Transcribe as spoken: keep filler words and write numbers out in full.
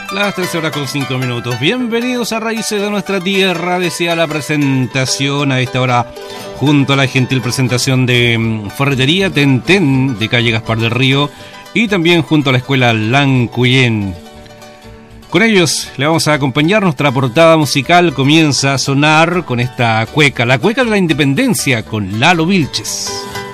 Las trece horas con cinco minutos. Bienvenidos a Raíces de Nuestra Tierra. Desea la presentación a esta hora junto a la gentil presentación de Ferretería Tentén de calle Gaspar del Río y también junto a la escuela Lancuyén. Con ellos le vamos a acompañar. Nuestra portada musical comienza a sonar con esta cueca, la cueca de la independencia con Lalo Vilches.